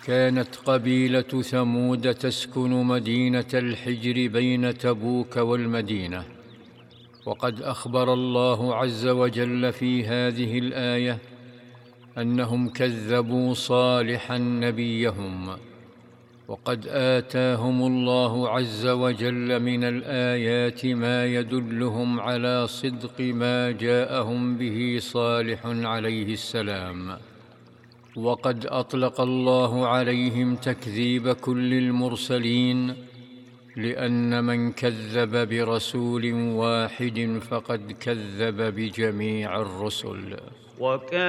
كانت قبيلة ثمود تسكن مدينة الحجر بين تبوك والمدينة، وقد أخبر الله عز وجل في هذه الآية أنهم كذبوا صالحا نبيهم، وقد آتاهم الله عز وجل من الآيات ما يدلهم على صدق ما جاءهم به صالح عليه السلام، وقد أطلق الله عليهم تكذيب كل المرسلين، لأن من كذب برسول واحد فقد كذب بجميع الرسل.